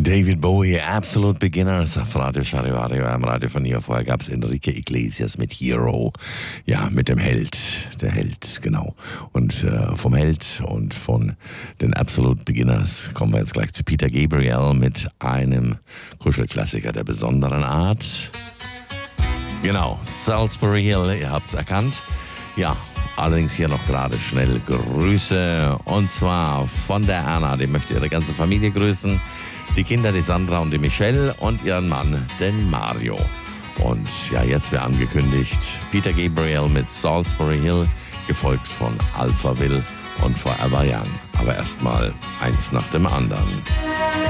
David Bowie, Absolute Beginners auf Radio Charivario, am Radio von hier. Vorher gab es Enrique Iglesias mit Hero, ja, mit dem Held, der Held, genau. Und vom Held und von den Absolute Beginners kommen wir jetzt gleich zu Peter Gabriel mit einem Kuschelklassiker der besonderen Art. Genau, Salisbury Hill, ihr habt es erkannt. Ja, allerdings hier noch gerade schnell Grüße, und zwar von der Anna, die möchte ihre ganze Familie grüßen. Die Kinder, die Sandra und die Michelle, und ihren Mann, den Mario. Und ja, jetzt wie angekündigt, Peter Gabriel mit Salisbury Hill, gefolgt von Alphaville und Forever Young. Aber erstmal eins nach dem anderen.